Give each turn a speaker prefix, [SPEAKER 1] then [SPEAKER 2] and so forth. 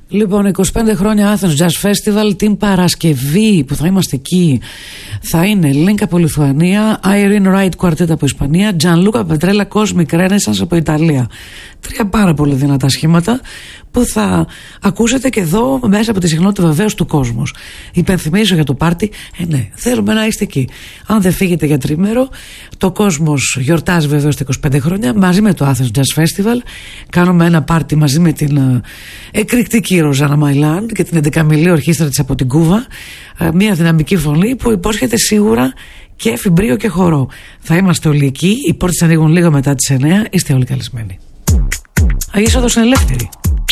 [SPEAKER 1] Λοιπόν, 25 χρόνια Athens Jazz Festival. Την Παρασκευή που θα είμαστε εκεί θα είναι Λίνκα από Λιθουανία, Irene Wright Quartet από Ισπανία, Gianluca Petrella Cosmic Renaissance από Ιταλία. 3 πάρα πολύ δυνατά σχήματα που θα ακούσετε και εδώ μέσα από τη συχνότητα βεβαίως του κόσμου. Υπενθυμίζω για το πάρτι, ναι, θέλουμε να είστε εκεί. Αν δεν φύγετε για τρίμερο, το κόσμος γιορτάζει βεβαίως τα 25 χρόνια μαζί με το Athens Jazz Festival. Κάνουμε ένα πάρτι μαζί με την εκρηκτική Ροζάνα Μαϊλάν και την 11μηλή ορχήστρα της από την Κούβα. Μια δυναμική φωνή που υπόσχεται σίγουρα και εφημπρίο και χορό. Θα είμαστε όλοι εκεί, οι πόρτες ανοίγουν λίγο μετά τις 9, είστε όλοι καλεσμένοι. Η είσοδος είναι ελεύθερη.